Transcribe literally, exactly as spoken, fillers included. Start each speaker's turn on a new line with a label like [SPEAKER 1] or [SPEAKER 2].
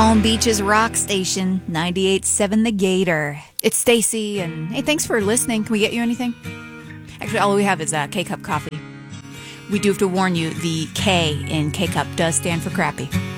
[SPEAKER 1] Palm Beach's rock station, ninety-eight point seven The Gator. It's Stacy, and hey, thanks for listening. Can we get you anything? Actually, all we have is uh, K-Cup coffee. We do have to warn you, the K in K-Cup does stand for crappy.